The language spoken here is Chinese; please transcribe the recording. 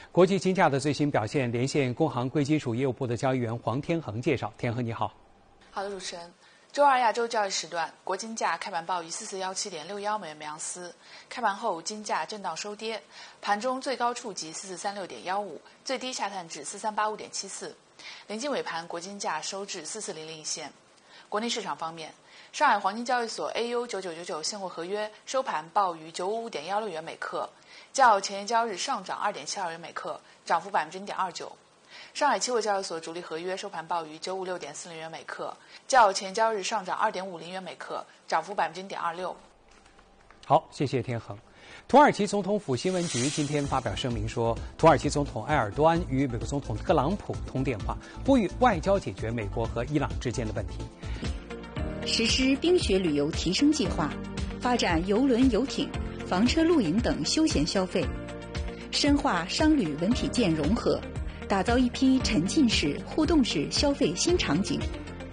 国际金价的最新表现，连线工行贵金属业务部的交易员黄天恒介绍。天恒你好。 好的，主持人。周二亚洲交易时段，国金价开盘报于4417.61美元每盎司，开盘后金价震荡收跌，盘中最高触及4436.15，最低下探至4385.74，临近尾盘，国金价收至4400线。国内市场方面，上海黄金交易所 AU9999 现货合约收盘报于955.16元每克，较前一交易日上涨2.72元每克，涨幅0.29%。上海期货交易所主力合约收盘报于956.40元每克，较前交易日上涨2.50元每克，涨幅0.26%。 好，谢谢天恒。土耳其总统府新闻局今天发表声明说，土耳其总统埃尔多安与美国总统特朗普通电话，呼吁外交解决美国和伊朗之间的问题。 实施冰雪旅游提升计划，发展邮轮、游艇、房车、露营等休闲消费，深化商旅文体健融合，打造一批沉浸式、互动式消费新场景，